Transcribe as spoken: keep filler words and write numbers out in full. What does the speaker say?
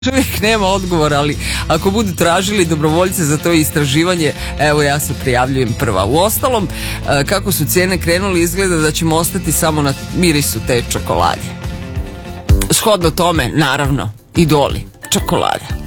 uvijek nema odgovora, ali ako budu tražili dobrovoljce za to istraživanje, evo ja se prijavljujem prva. U ostalom, kako su cijene krenuli, izgleda da ćemo ostati samo na mirisu te čokolade. Shodno tome, naravno, idoli čokolade.